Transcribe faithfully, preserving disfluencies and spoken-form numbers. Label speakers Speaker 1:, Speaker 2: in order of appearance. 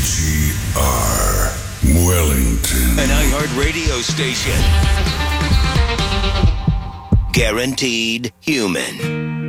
Speaker 1: G R Wellington.
Speaker 2: An iHeart radio station. Guaranteed human.